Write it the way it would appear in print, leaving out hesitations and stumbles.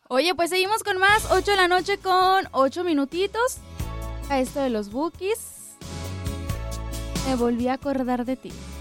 Oye, pues seguimos con más, 8 de la noche con 8 minutitos. A esto de los Bukis, me volví a acordar de ti.